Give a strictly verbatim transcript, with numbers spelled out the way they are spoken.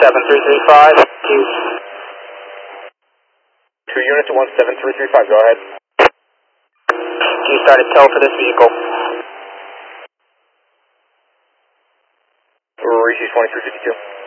seven three three five. Two. Two units to one seven three three five, go ahead. You started tow for this vehicle. Reese's twenty-three fifty-two.